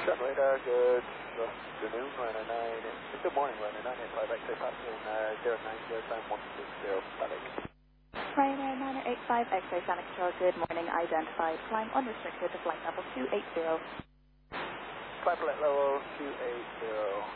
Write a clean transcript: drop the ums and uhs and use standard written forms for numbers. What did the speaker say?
Sun radar, good afternoon, runner 9, good morning, runner 985, X-ray passing 090 time 160, static. Ryanair 985, X-ray Sonic Control, good morning, identified, climb unrestricted to flight level 280. Flight level 280.